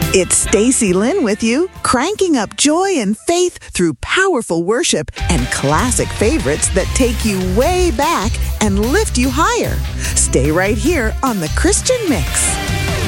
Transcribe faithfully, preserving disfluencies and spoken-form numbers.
It's Stacy Lynn with you, cranking up joy and faith through powerful worship and classic favorites that take you way back and lift you higher. Stay right here on the Christian Mix.